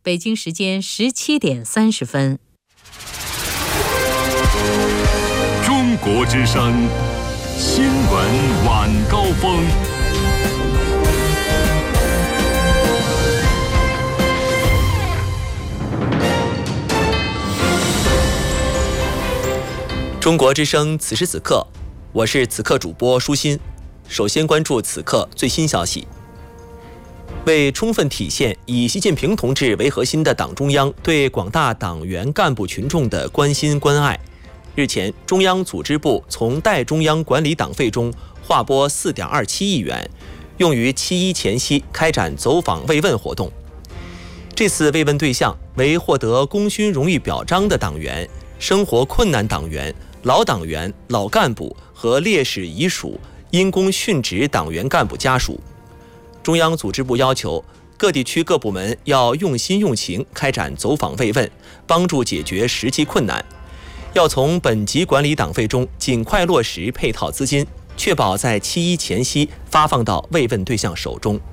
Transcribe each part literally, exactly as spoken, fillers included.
北京时间十七点三十分。 中国之声新闻晚高峰。 中国之声此时此刻，我是此刻主播舒心。首先关注此刻最新消息。为充分体现以习近平同志为核心的党中央对广大党员干部群众的关心关爱，日前，中央组织部从代中央管理党费中划拨 四点二七亿元，用于七一前夕开展走访慰问活动。这次慰问对象为获得功勋荣誉表彰的党员、生活困难党员、老党员、老干部和烈士遗属、因公殉职党员干部家属。中央组织部要求各地区各部门要用心用情开展走访慰问，帮助解决实际困难，要从本级管理党费中尽快落实配套资金，确保在七一前夕发放到慰问对象手中。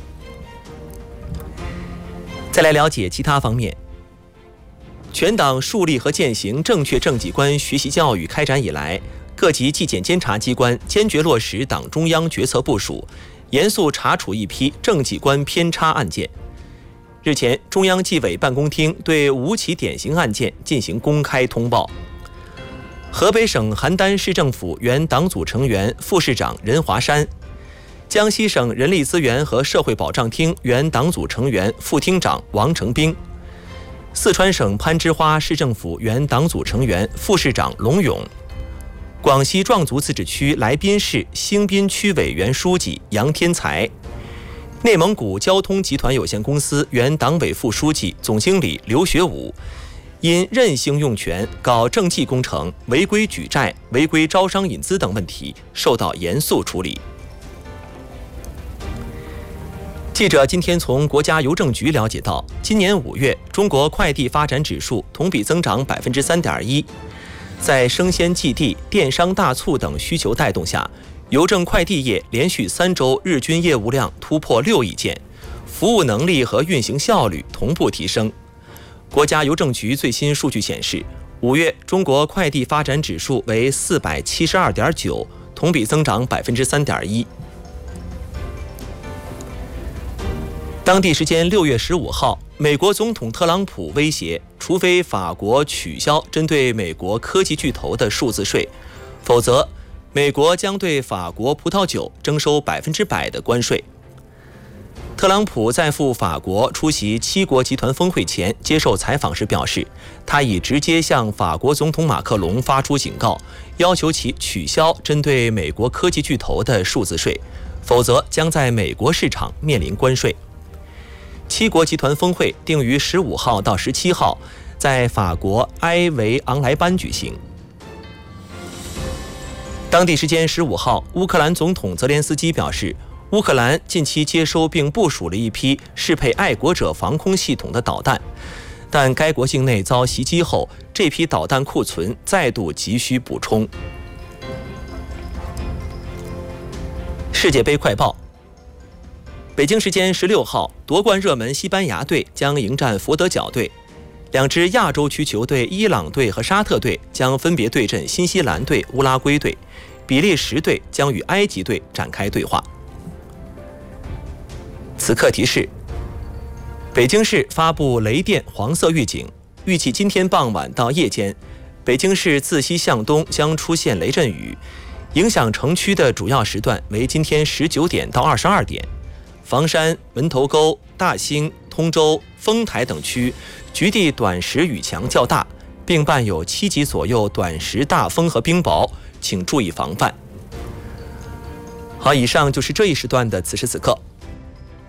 再来了解其他方面。全党树立和践行正确政绩观学习教育开展以来，各级纪检监察机关坚决落实党中央决策部署，严肃查处一批政绩观偏差案件。日前，中央纪委办公厅对五起典型案件进行公开通报。河北省邯郸市政府原党组成员、副市长任华山，江西省人力资源和社会保障厅原党组成员、副厅长王成兵，四川省攀枝花市政府原党组成员、副市长龙勇，广西壮族自治区来宾市兴滨区委原书记杨天才，内蒙古交通集团有限公司原党委副书记、总经理刘学武，因任性用权、搞政绩工程、违规举债、违规招商引资等问题，受到严肃处理。记者今天从国家邮政局了解到，今年五月，中国快递发展指数同比增长 百分之三点一。在生鲜寄递、电商大促等需求带动下，邮政快递业连续三周日均业务量突破六亿件，服务能力和运行效率同步提升。国家邮政局最新数据显示，五月中国快递发展指数为 四百七十二点九，同比增长 百分之三点一。当地时间六月十五号，美国总统特朗普威胁，除非法国取消针对美国科技巨头的数字税，否则美国将对法国葡萄酒征收百分之百的关税。特朗普在赴法国出席七国集团峰会前接受采访时表示，他已直接向法国总统马克龙发出警告，要求其取消针对美国科技巨头的数字税，否则将在美国市场面临关税。七国集团峰会定于十五号到十七号在法国埃维昂莱班举行。当地时间十五号，乌克兰总统泽连斯基表示，乌克兰近期接收并部署了一批适配爱国者防空系统的导弹，但该国境内遭袭击后，这批导弹库存再度急需补充。世界杯快报。北京时间十六号，夺冠热门西班牙队将迎战佛得角队，两支亚洲区球队伊朗队和沙特队将分别对阵新西兰队、乌拉圭队，比利时队将与埃及队展开对话。此刻提示：北京市发布雷电黄色预警，预计今天傍晚到夜间，北京市自西向东将出现雷阵雨，影响城区的主要时段为今天十九点到二十二点。房山、门头沟、大兴、通州、丰台等区局地短时雨强较大，并伴有七级左右短时大风和冰雹，请注意防范。好，以上就是这一时段的此时此刻。